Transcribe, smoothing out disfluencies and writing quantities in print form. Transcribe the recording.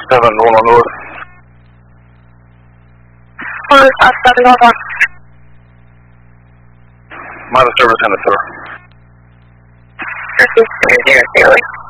North. Minus service in the sir. 0 Daily.